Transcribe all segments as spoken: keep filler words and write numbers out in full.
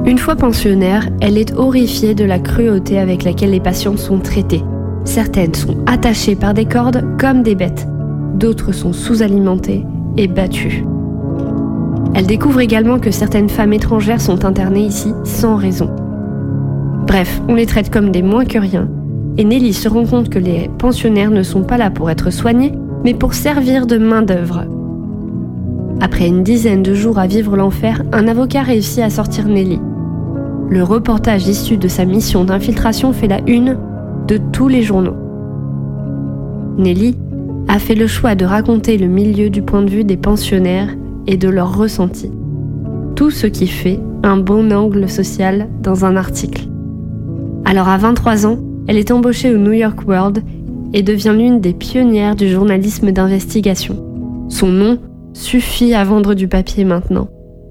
Une fois pensionnaire, elle est horrifiée de la cruauté avec laquelle les patients sont traités. Certaines sont attachées par des cordes comme des bêtes. D'autres sont sous-alimentées et battues. Elle découvre également que certaines femmes étrangères sont internées ici sans raison. Bref, on les traite comme des moins que rien, et Nelly se rend compte que les pensionnaires ne sont pas là pour être soignés, mais pour servir de main-d'œuvre. Après une dizaine de jours à vivre l'enfer, un avocat réussit à sortir Nelly. Le reportage issu de sa mission d'infiltration fait la une de tous les journaux. Nelly a fait le choix de raconter le milieu du point de vue des pensionnaires et de leurs ressentis. Tout ce qui fait un bon angle social dans un article. Alors à vingt-trois ans, elle est embauchée au New York World et devient l'une des pionnières du journalisme d'investigation. Son nom suffit à vendre du papier maintenant.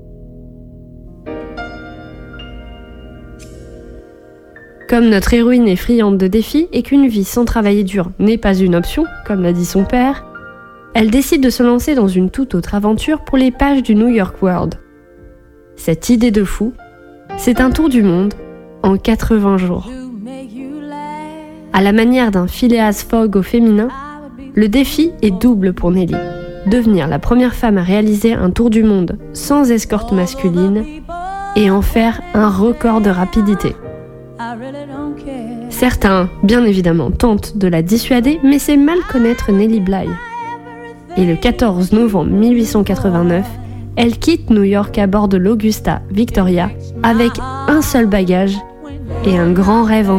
Comme notre héroïne est friande de défis et qu'une vie sans travailler dur n'est pas une option, comme l'a dit son père, elle décide de se lancer dans une toute autre aventure pour les pages du New York World. Cette idée de fou, c'est un tour du monde en quatre-vingts jours. À la manière d'un Phileas Fogg au féminin, le défi est double pour Nelly. Devenir la première femme à réaliser un tour du monde sans escorte masculine et en faire un record de rapidité. Certains, bien évidemment, tentent de la dissuader, mais c'est mal connaître Nelly Bly. Et le quatorze novembre mille huit cent quatre-vingt-neuf, elle quitte New York à bord de l'Augusta Victoria avec un seul bagage et un grand rêve en